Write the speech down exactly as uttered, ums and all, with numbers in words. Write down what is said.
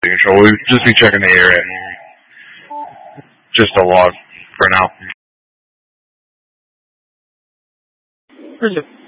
control. We'll just be checking the area. Just a log for now.